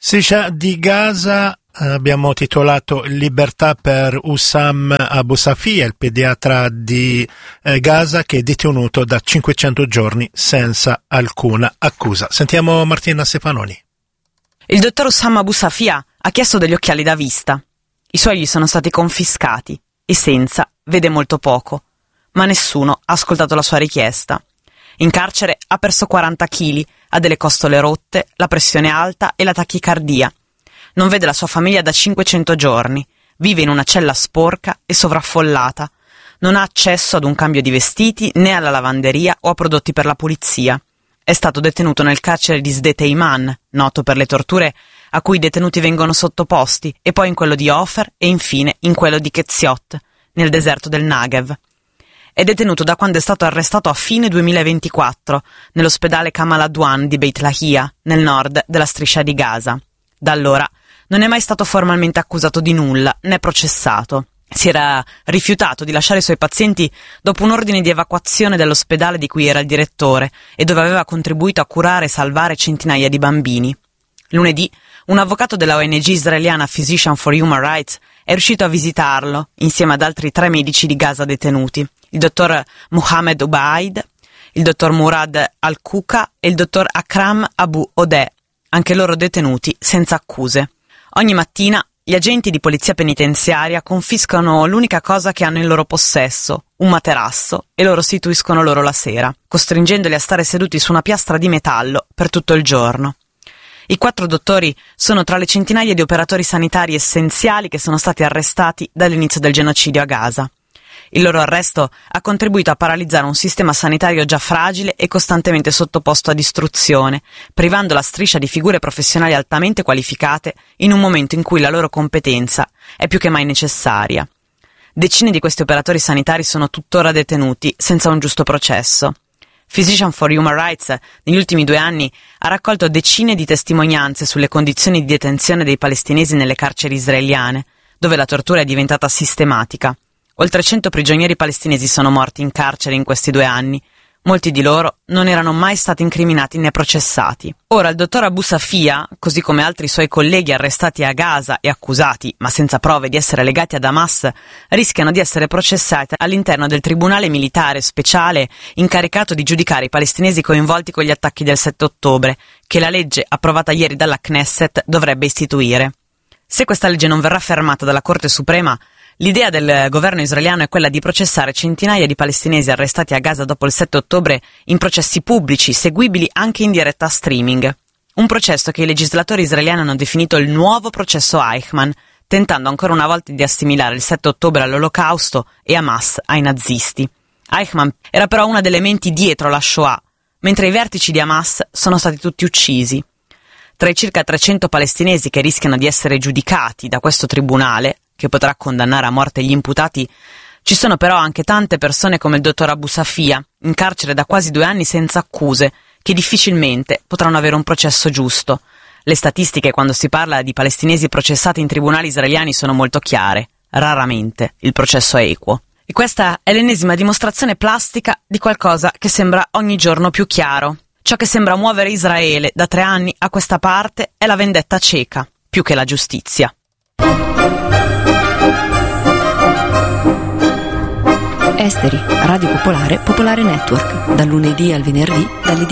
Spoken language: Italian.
Striscia di Gaza, abbiamo titolato Libertà per Hussam Abu Safia, il pediatra di Gaza che è detenuto da 500 giorni senza alcuna accusa. Sentiamo Martina Stefanoni. Il dottor Hussam Abu Safia ha chiesto degli occhiali da vista. I suoi gli sono stati confiscati e senza vede molto poco, ma nessuno ha ascoltato la sua richiesta. In carcere ha perso 40 kg, ha delle costole rotte, la pressione alta e la tachicardia. Non vede la sua famiglia da 500 giorni, vive in una cella sporca e sovraffollata. Non ha accesso ad un cambio di vestiti, né alla lavanderia o a prodotti per la pulizia. È stato detenuto nel carcere di Sde Teiman, noto per le torture a cui i detenuti vengono sottoposti, e poi in quello di Ofer e infine in quello di Ketziot, nel deserto del Negev. È detenuto da quando è stato arrestato a fine 2024 nell'ospedale Kamal Adwan di Beit Lahia, nel nord della striscia di Gaza. Da allora non è mai stato formalmente accusato di nulla né processato. Si era rifiutato di lasciare i suoi pazienti dopo un ordine di evacuazione dall'ospedale di cui era il direttore e dove aveva contribuito a curare e salvare centinaia di bambini. Lunedì, un avvocato della ONG israeliana Physicians for Human Rights è riuscito a visitarlo insieme ad altri 3 medici di Gaza detenuti, il dottor Mohamed Ubaid, il dottor Murad Al-Kuka e il dottor Akram Abu Odeh, anche loro detenuti senza accuse. Ogni mattina gli agenti di polizia penitenziaria confiscano l'unica cosa che hanno in loro possesso, un materasso, e lo restituiscono loro la sera, costringendoli a stare seduti su una piastra di metallo per tutto il giorno. I 4 dottori sono tra le centinaia di operatori sanitari essenziali che sono stati arrestati dall'inizio del genocidio a Gaza. Il loro arresto ha contribuito a paralizzare un sistema sanitario già fragile e costantemente sottoposto a distruzione, privando la striscia di figure professionali altamente qualificate in un momento in cui la loro competenza è più che mai necessaria. Decine di questi operatori sanitari sono tuttora detenuti senza un giusto processo. Physicians for Human Rights negli ultimi 2 anni ha raccolto decine di testimonianze sulle condizioni di detenzione dei palestinesi nelle carceri israeliane, dove la tortura è diventata sistematica. Oltre 100 prigionieri palestinesi sono morti in carcere in questi 2 anni. Molti di loro non erano mai stati incriminati né processati. Ora il dottor Abu Safia, così come altri suoi colleghi arrestati a Gaza e accusati, ma senza prove, di essere legati ad Hamas, rischiano di essere processati all'interno del tribunale militare speciale incaricato di giudicare i palestinesi coinvolti con gli attacchi del 7 ottobre, che la legge approvata ieri dalla Knesset dovrebbe istituire. Se questa legge non verrà fermata dalla Corte Suprema, l'idea del governo israeliano è quella di processare centinaia di palestinesi arrestati a Gaza dopo il 7 ottobre in processi pubblici, seguibili anche in diretta streaming. Un processo che i legislatori israeliani hanno definito il nuovo processo Eichmann, tentando ancora una volta di assimilare il 7 ottobre all'Olocausto e Hamas ai nazisti. Eichmann era però una delle menti dietro la Shoah, mentre i vertici di Hamas sono stati tutti uccisi. Tra i circa 300 palestinesi che rischiano di essere giudicati da questo tribunale, che potrà condannare a morte gli imputati, ci sono però anche tante persone come il dottor Abu Safia, in carcere da quasi 2 anni senza accuse, che difficilmente potranno avere un processo giusto. Le statistiche quando si parla di palestinesi processati in tribunali israeliani sono molto chiare. Raramente il processo è equo. E questa è l'ennesima dimostrazione plastica di qualcosa che sembra ogni giorno più chiaro. Ciò che sembra muovere Israele da 3 anni a questa parte è la vendetta cieca, più che la giustizia. Esteri, Radio Popolare, Popolare Network, dal lunedì al venerdì, dalle